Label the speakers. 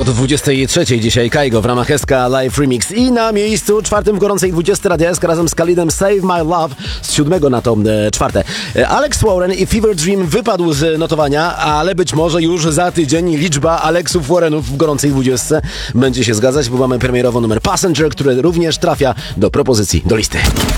Speaker 1: Od 23 dzisiaj Kaigo w ramach SK Live Remix i na miejscu czwartym w gorącej 20 Radia SK razem z Khalidem Save My Love z 7 na to czwarte. Alex Warren i Fever Dream wypadł z notowania, ale być może już za tydzień liczba Alexów Warrenów w gorącej 20 będzie się zgadzać, bo mamy premierowo numer Passenger, który również trafia do propozycji, do listy.